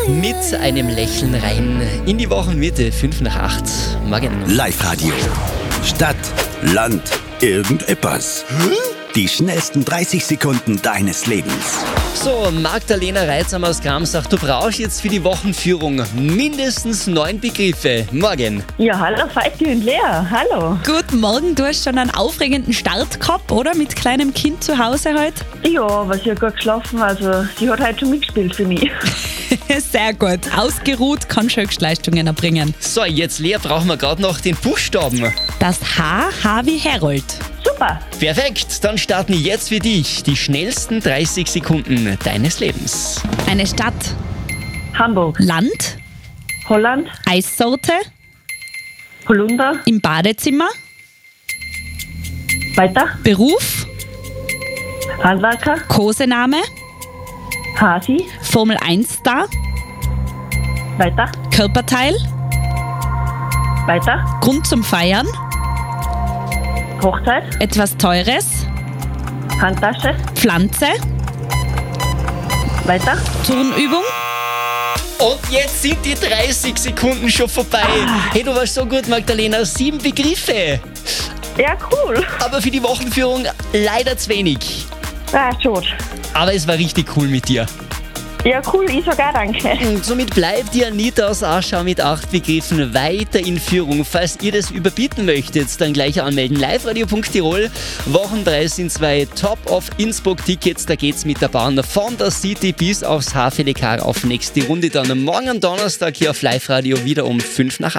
mit einem Lächeln rein in die Wochenmitte, 5 nach 8. Morgen. Live-Radio. Stadt, Land, irgendetwas. Die schnellsten 30 Sekunden deines Lebens. So, Magdalena Reitzam aus Gramsach, du brauchst jetzt für die Wochenführung mindestens 9 Begriffe. Morgen. Ja, hallo Falki und Lea, hallo. Guten Morgen, du hast schon einen aufregenden Start gehabt, oder? Mit kleinem Kind zu Hause heute? Ja, aber sie hat gut geschlafen, also sie hat heute schon mitgespielt für mich. Sehr gut. Ausgeruht, kann Höchstleistungen erbringen. So, jetzt Lea, brauchen wir gerade noch den Buchstaben. Das H wie Herold. Super. Perfekt, dann starten jetzt für dich die schnellsten 30 Sekunden deines Lebens. Eine Stadt. Hamburg, Land. Holland, Eissorte. Holunder, Im Badezimmer. weiter, Beruf. Handwerker, Kosename. Hasi, Formel 1 Star. weiter, Körperteil. weiter, Grund zum Feiern. Hochzeit, Etwas Teures. Handtasche, Pflanze. weiter, Turnübung. Und jetzt sind die 30 Sekunden schon vorbei. Hey, du warst so gut, Magdalena. 7 Begriffe. ja cool. Aber für die Wochenführung leider zu wenig. Ah, schon. Aber es war richtig cool mit dir. Ja cool, ich sogar danke. Und somit bleibt die Anita aus Aschau mit 8 Begriffen weiter in Führung. Falls ihr das überbieten möchtet, dann gleich anmelden. liveradio.tirol. Wochenpreis sind 2 Top of Innsbruck Tickets. Da geht's mit der Bahn von der City bis aufs HVLK auf nächste Runde. Dann morgen am Donnerstag hier auf Live Radio wieder um 5 nach 8.